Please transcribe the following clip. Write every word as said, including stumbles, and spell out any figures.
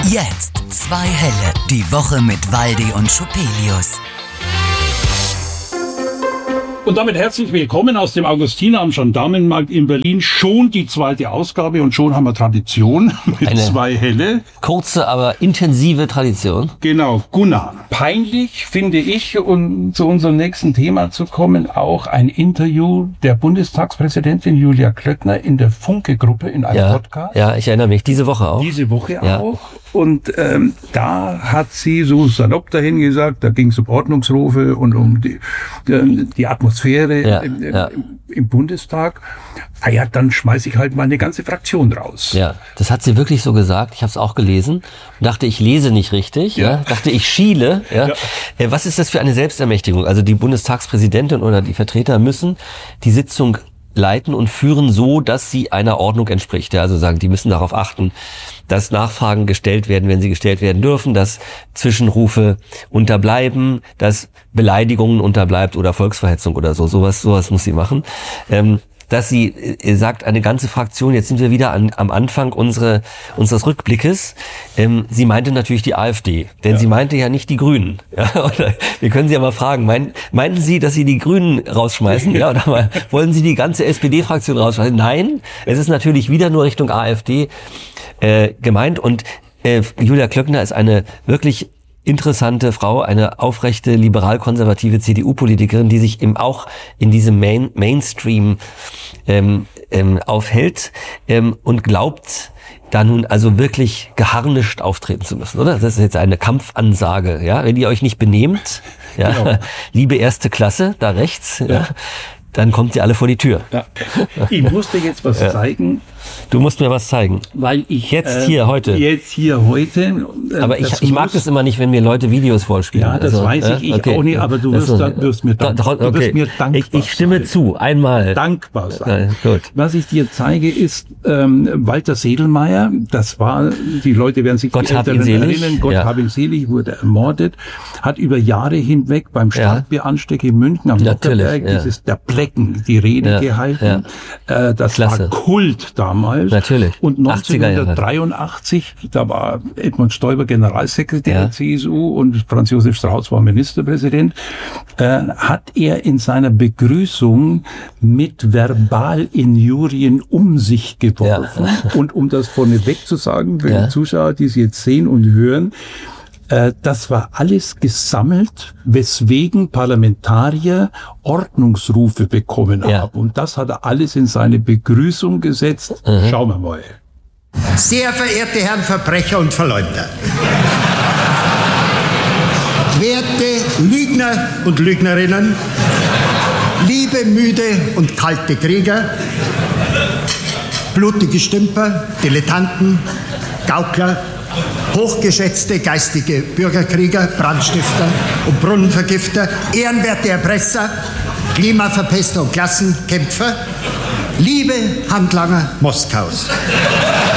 Jetzt zwei Helle, die Woche mit Waldi und Schupelius. Und damit herzlich willkommen aus dem Augustiner am Gendarmenmarkt in Berlin. Schon die zweite Ausgabe und schon haben wir Tradition mit Eine zwei Helle. Kurze, aber intensive Tradition. Genau, Gunnar. Peinlich finde ich, um zu unserem nächsten Thema zu kommen, auch ein Interview der Bundestagspräsidentin Julia Klöckner in der Funke-Gruppe in einem Ja, Podcast. ja, ich erinnere mich. Diese Woche auch. Diese Woche Ja. auch. Und ähm, da hat sie so salopp dahin gesagt, da ging es um Ordnungsrufe und um die, die, die Atmosphäre Ja, im, im, ja. im, im Bundestag. Ah ja, dann schmeiße ich halt mal eine ganze Fraktion raus. Ja, das hat sie wirklich so gesagt. Ich habe es auch gelesen und dachte, ich lese nicht richtig. Ja, Ja. dachte, ich schiele. Ja. Ja. Äh, Was ist das für eine Selbstermächtigung? Also die Bundestagspräsidentin oder die Vertreter müssen die Sitzung leiten und führen so, dass sie einer Ordnung entspricht. Ja, also sagen, die müssen darauf achten, dass Nachfragen gestellt werden, wenn sie gestellt werden dürfen, dass Zwischenrufe unterbleiben, dass Beleidigungen unterbleibt oder Volksverhetzung oder so. Sowas, sowas muss sie machen. Ähm, dass sie äh, sagt, eine ganze Fraktion, jetzt sind wir wieder an, am Anfang unsere, unseres Rückblickes, ähm, sie meinte natürlich die AfD, denn Ja. sie meinte ja nicht die Grünen. Ja, oder, wir können sie ja mal fragen, mein, meinten Sie, dass Sie die Grünen rausschmeißen? Ja, oder mal, wollen Sie die ganze S P D-Fraktion rausschmeißen? Nein, es ist natürlich wieder nur Richtung AfD äh, gemeint und äh, Julia Klöckner ist eine wirklich interessante Frau, eine aufrechte, liberal-konservative C D U-Politikerin, die sich eben auch in diesem Main Mainstream ähm, ähm, aufhält ähm, und glaubt, da nun also wirklich geharnischt auftreten zu müssen, oder? Das ist jetzt eine Kampfansage, ja? Wenn ihr euch nicht benehmt, ja, Genau. liebe erste Klasse, da rechts, ja, dann kommt ihr alle vor die Tür. Ja. Ich muss dir jetzt was Ja. zeigen, Du musst mir was zeigen. weil ich... Jetzt hier, heute. Jetzt hier, heute. äh, Aber ich, das ich mag muss- das immer nicht, wenn mir Leute Videos vorspielen. Ja, das Also, weiß ich, äh, ich okay. auch nicht, aber du wirst, Also, dann, wirst mir, dank, da- du wirst okay. mir dankbar Ich, ich stimme sein. zu, einmal. Dankbar sein. Ja, gut. Was ich dir zeige, ist ähm, Walter Sedlmayr. Das war, die Leute werden sich Gott die hab ihn Älteren selig. erinnern, Gott Ja. hab ihn selig, wurde ermordet, hat über Jahre hinweg beim Ja. Stadtbeansteg in München am Natürlich, Lockerberg ja. dieses der Plecken die Rede Ja, gehalten. Äh, das Klasse. war Kult damals. Natürlich. Und achtziger Jahre. neunzehnhundertdreiundachtzig, da war Edmund Stoiber Generalsekretär Ja. der C S U und Franz Josef Strauß war Ministerpräsident, äh, hat er in seiner Begrüßung mit Verbalinjurien um sich geworfen. Ja. Und um das vorneweg zu sagen, für Ja. die Zuschauer, die es jetzt sehen und hören, äh, das war alles gesammelt, weswegen Parlamentarier Ordnungsrufe bekommen Ja. haben. Und das hat er alles in seine Begrüßung gesetzt. Mhm. Schauen wir mal. Sehr verehrte Herren Verbrecher und Verleumder, werte Lügner und Lügnerinnen, liebe müde und kalte Krieger, blutige Stümper, Dilettanten, Gaukler, hochgeschätzte geistige Bürgerkrieger, Brandstifter und Brunnenvergifter, ehrenwerte Erpresser, Klimaverpester und Klassenkämpfer, liebe Handlanger Moskaus.